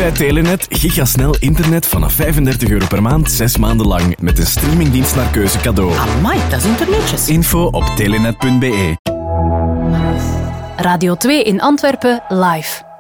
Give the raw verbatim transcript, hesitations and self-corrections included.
bij Telenet gigasnel internet vanaf vijfendertig euro per maand, zes maanden lang. Met een streamingdienst naar keuze cadeau. Amai, dat is internetjes. Info op telenet punt be. Radio twee in Antwerpen live.